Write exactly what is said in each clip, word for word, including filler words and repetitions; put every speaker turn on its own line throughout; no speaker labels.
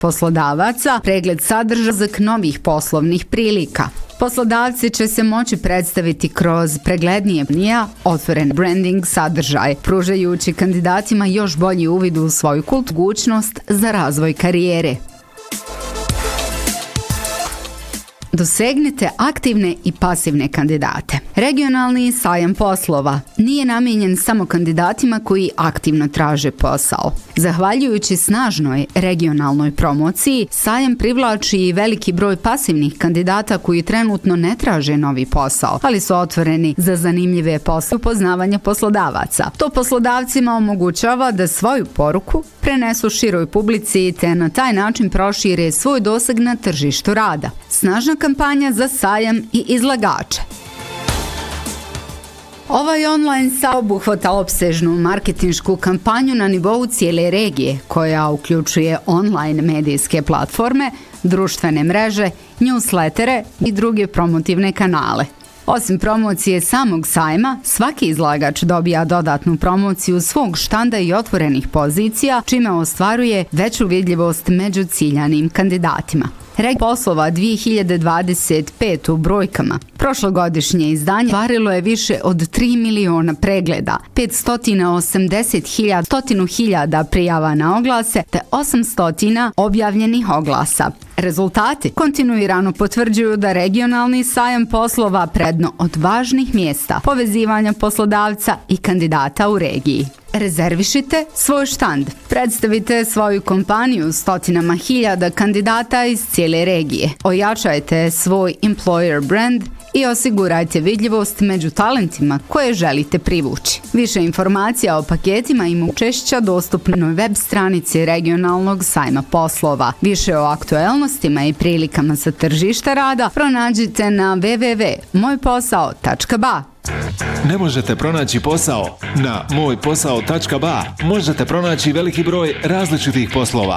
poslodavaca, pregled sadržaja novih poslovnih prilika. Poslodavci će se moći predstaviti kroz preglednije nija, otvoren branding sadržaj, pružajući kandidatima još bolji uvid u svoju kulturnu mogućnost za razvoj karijere. Dosegnite aktivne i pasivne kandidate. Regionalni sajam poslova nije namijenjen samo kandidatima koji aktivno traže posao. Zahvaljujući snažnoj regionalnoj promociji, sajam privlači i veliki broj pasivnih kandidata koji trenutno ne traže novi posao, ali su otvoreni za zanimljive poslove upoznavanja poslodavaca. To poslodavcima omogućava da svoju poruku prenesu široj publici te na taj način prošire svoj doseg na tržištu rada. Snažna kampanja za sajam i izlagače. Ovaj online sajam obuhvata opsežnu marketinšku kampanju na nivou cijele regije, koja uključuje online medijske platforme, društvene mreže, newslettere i druge promotivne kanale. Osim promocije samog sajma, svaki izlagač dobija dodatnu promociju svog štanda i otvorenih pozicija, čime ostvaruje veću vidljivost među ciljanim kandidatima. Reg poslova dvije hiljade dvadeset pete u brojkama. Prošlogodišnje izdanje ostvarilo je više od tri miliona pregleda, petsto osamdeset hiljada prijava na oglase te osamsto objavljenih oglasa. Rezultati kontinuirano potvrđuju da regionalni sajam poslova predno od važnih mjesta povezivanja poslodavca i kandidata u regiji. Rezervišite svoj štand. Predstavite svoju kompaniju stotinama hiljada kandidata iz cijele regije. Ojačajte svoj employer brand i osigurajte vidljivost među talentima koje želite privući. Više informacija o paketima i učešća dostupno na web stranici regionalnog sajma poslova. Više o aktuelnostima i prilikama sa tržišta rada pronađite na w w w tačka moj posao tačka b a.
Ne možete pronaći posao? Na moj posao tačka b a možete pronaći veliki broj različitih poslova.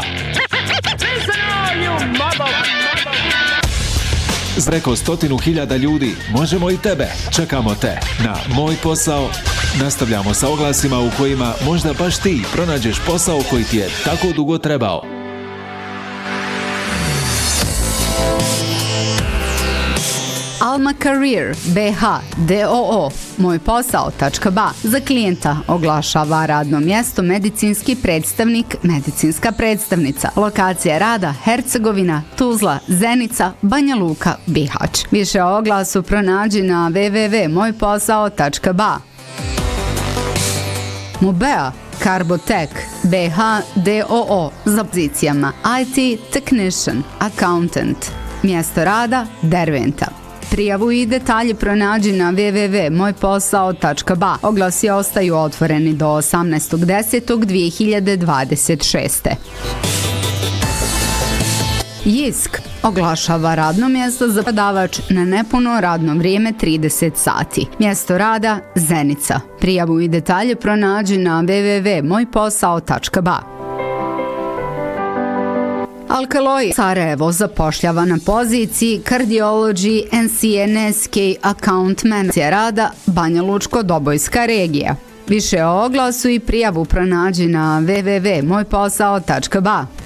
S preko stotinu hiljada ljudi možemo i tebe. Čekamo te na Moj posao. Nastavljamo sa oglasima u kojima možda baš ti pronađeš posao koji ti je tako dugo trebao.
Alma Career B H D O O moj posao tačka b a za klijenta oglašava radno mjesto medicinski predstavnik, medicinska predstavnica. Lokacija rada Hercegovina, Tuzla, Zenica, Banja Luka, Bihać. Više o oglasu pronađi na w w w tačka moj posao tačka b a. Mubea Carbotech B H D O O za pozicijama I T Technician, Accountant. Mjesto rada Derventa. Prijavu i detalje pronađi na w w w tačka moj posao tačka b a. Oglasi ostaju otvoreni do osamnaestog desetog dvije hiljade dvadeset šeste. Jisk oglašava radno mjesto za prodavač na nepuno radno vrijeme trideset sati. Mjesto rada Zenica. Prijavu i detalje pronađi na w w w tačka moj posao tačka b a. Alkaloid Sarajevo zapošljava na poziciji Cardiology and C N S K Account Manager rada Banja Lučko-Dobojska regija. Više o oglasu i prijavu pronađi na w w w tačka moj posao tačka b a.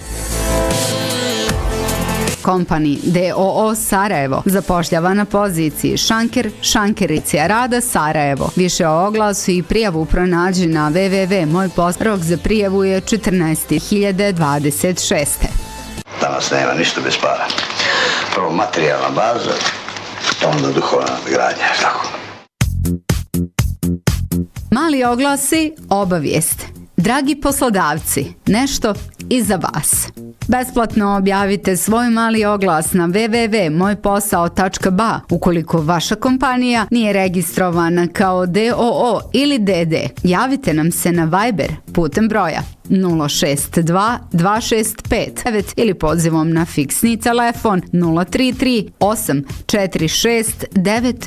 Company D O O Sarajevo zapošljava na poziciji Šanker, Šankericija rada Sarajevo. Više o oglasu i prijavu pronađi na w w w tačka moj posao. Rok za prijavu je četrnaeste hiljade dvadeset šeste.
Danas nema ništa bez para. Prvo materijalna baza, onda duhovna gradnja, tako.
Mali oglasi, obavijest. Dragi poslodavci, nešto i za vas. Besplatno objavite svoj mali oglas na w w w tačka moj posao tačka b a ukoliko vaša kompanija nije registrovana kao D O O ili D D. Javite nam se na Viber putem broja nula šest dva dva šest pet devet ili pozivom na fiksni telefon nula tri tri osam četiri šest devet